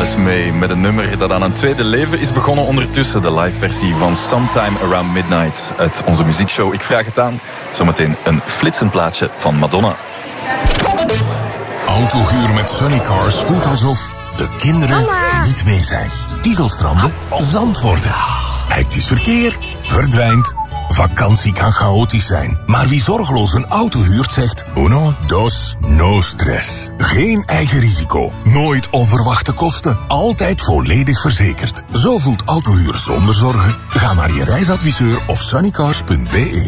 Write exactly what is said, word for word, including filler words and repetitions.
Cars mee met een nummer dat aan een tweede leven is begonnen ondertussen. De live versie van Sometime Around Midnight uit onze muziekshow. Ik vraag het aan. Zometeen een flitsend plaatje van Madonna. Autohuur met Sunny Cars voelt alsof de kinderen Mama. niet mee zijn. Dieselstranden, zand worden. Hectisch verkeer verdwijnt. Vakantie kan chaotisch zijn, maar wie zorgeloos een auto huurt zegt uno, dos, no stress. Geen eigen risico, nooit onverwachte kosten, altijd volledig verzekerd. Zo voelt autohuur zonder zorgen. Ga naar je reisadviseur of sunnycars punt be.